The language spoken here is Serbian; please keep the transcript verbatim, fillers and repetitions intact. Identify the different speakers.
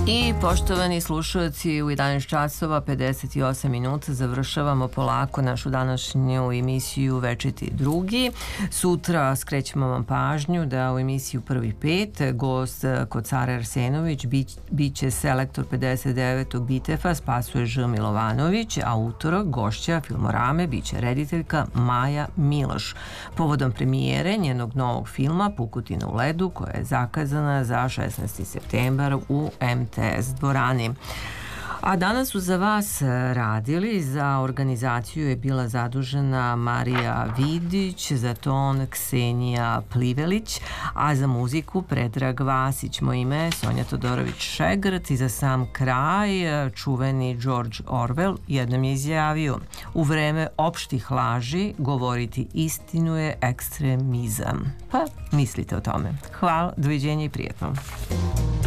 Speaker 1: I poštovani slušalci, u jedanaest časova pedeset osam minuta završavamo polako našu današnju emisiju Večiti drugi. Sutra skrećemo vam pažnju da u emisiju Prvi pet gost kod Sare Arsenović bit će selektor pedeset devetog Bitefa Spasoje Ž. Milovanović, a utorak gošća Filmorame bit će rediteljka Maja Miloš. Povodom premijere njenog novog filma Pukotina u ledu, koja je zakazana za šesnaesti septembar u em te es dvorani. A danas su za vas radili, za organizaciju je bila zadužena Marija Vidić, za ton Ksenija Plivelić, a za muziku Predrag Vasić. Moje ime je Sonja Todorović-Šegrt i za sam kraj čuveni George Orwell jednom je izjavio: u vreme opštih laži govoriti istinu je ekstremizam. Pa mislite o tome. Hvala, doviđenja i prijatno.